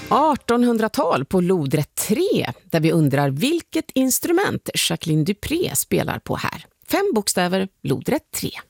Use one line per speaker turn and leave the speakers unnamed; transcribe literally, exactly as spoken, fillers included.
artonhundratal på lodrätt tre, där vi undrar vilket instrument Jacqueline Dupré spelar på här. Fem bokstäver, lodrätt tre.